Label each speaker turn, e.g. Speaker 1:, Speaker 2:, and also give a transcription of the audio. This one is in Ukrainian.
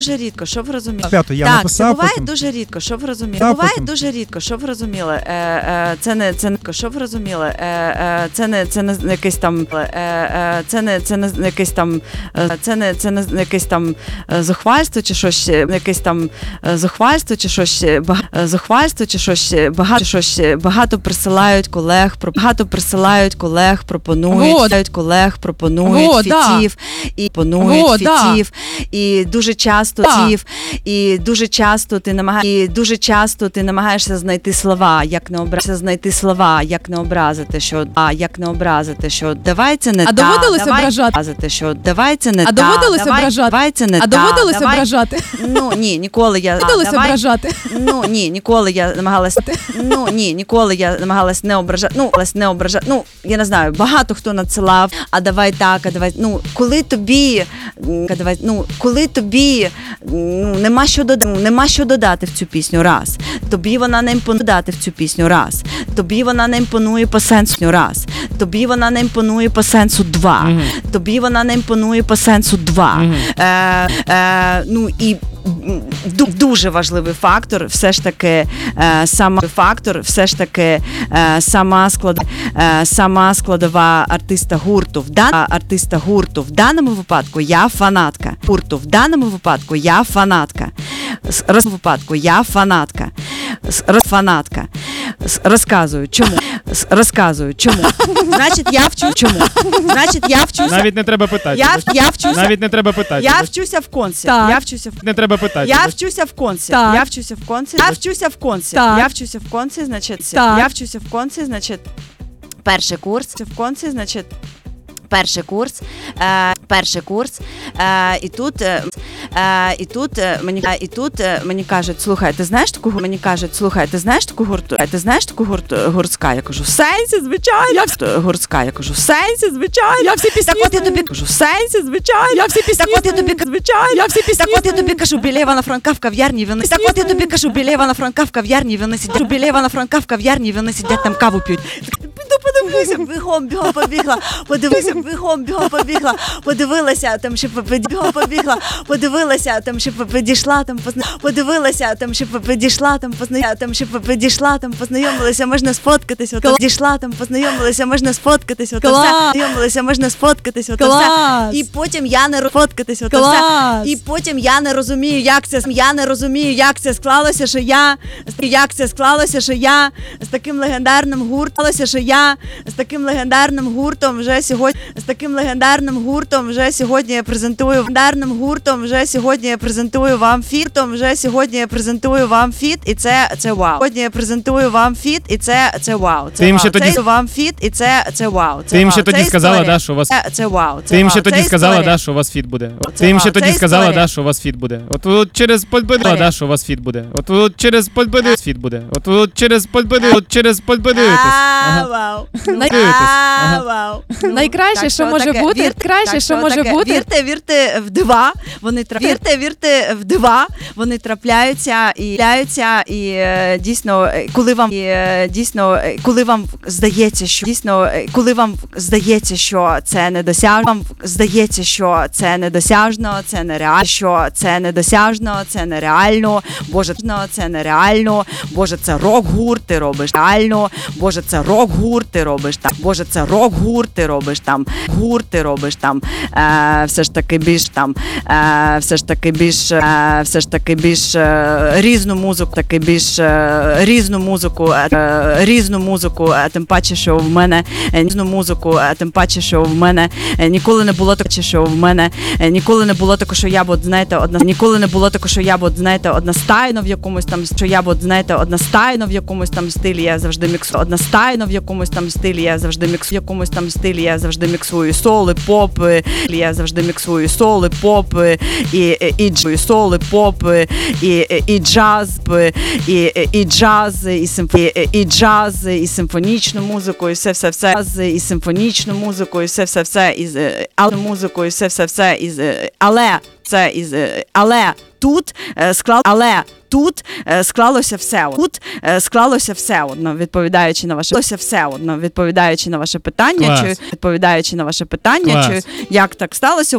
Speaker 1: Дуже рідко, що ви розуміли?
Speaker 2: П'яту я
Speaker 1: так,
Speaker 2: написав,
Speaker 1: це буває
Speaker 2: потім...
Speaker 1: дуже рідко, що ви розуміли?
Speaker 2: Та,
Speaker 1: Буває
Speaker 2: потім...
Speaker 1: дуже рідко, що ви розуміли? Це не що ви розуміли? Це не якийсь там це не якийсь там це не якесь там зухвальство чи щось, якесь там зухвальство чи щось, зухвальство чи щось, багато присилають колег, пропонують фітів і пропонують фітів. І дуже часто ти намагаєшся знайти слова, як не образити, що давай це не
Speaker 3: так. А доводилося ображати?
Speaker 1: Що давай це не
Speaker 3: так. А доводилося ображати?
Speaker 1: Давай це не так.
Speaker 3: А доводилося ображати?
Speaker 1: Ну, ні, ніколи я
Speaker 3: ображати.
Speaker 1: Ніколи я намагалась не ображати. Ну, я не знаю, багато хто надсилав, а давай так, а давай, коли тобі нема що додати в цю пісню раз. Тобі вона не імпонує додати в цю пісню раз. Тобі вона не імпонує по сенсу раз. Тобі вона не імпонує по сенсу два. Тобі вона не імпонує по сенсу два. Ну і дуже важливий фактор, все ж таки сама складова артиста гурту. В даному випадку я фанатка. Розказую, чому. Значить, я вчуся.
Speaker 2: Навіть не треба питати.
Speaker 1: Я вчуся в конці.
Speaker 2: Не треба питати.
Speaker 1: Я вчуся в конці. Значить, перший курс. І тут мені кажуть, слухай, ти знаєш таку гуртська? Я кажу, в сенсі, звичайно. Гурська, я кажу, в сенсі, звичайно.
Speaker 3: Я всі пісні.
Speaker 1: Так от я тобі кажу, в сенсі, звичайно.
Speaker 3: Я всі пісні.
Speaker 1: Так от я тобі кажу, звичайно. Так от я тобі кажу, біля Івана Франка в кав'ярні вони сидять, там каву п'ють. Подивилася, бігом побігла, подивилася, там ще познайомилася, можна сфоткатись, і потім я не розфоткатись, і потім я не розумію, як це склалося, що я з таким легендарним гуртом вже сьогодні я презентую вам фіт, і це вау. Сьогодні я презентую вам фіт, і це вау.
Speaker 2: Ти їм ще тоді сказала, да, що у вас
Speaker 1: це вау.
Speaker 2: Ти їм ще тоді сказала, да, що у вас фіт буде. Ти їм ще тоді сказала, да, що у вас фіт буде. От через подбудує, да, що у вас фіт буде. От через подбудує фіт буде. От через подбудуєтесь.
Speaker 1: Вау.
Speaker 3: Найкраще, що може бути. Вірте в дива.
Speaker 1: Вони трапляються і дійсно, коли вам здається, що це недосяжно, це нереально, Боже, це рок-гурт ти робиш реально, Боже, це рок-гурт ти робиш там, все ж таки більш різну музику, тим паче, що в мене ніколи не було такого, що я б, знаєте, одностайно в якомусь там, в якомусь там стилі я завжди міксую, в якомусь там стилі я завжди міксую соли, попи, і джаз, і симфонічну музику, і тут склалося все. Відповідаючи на ваше питання,
Speaker 2: Клас.
Speaker 1: чи як так сталося.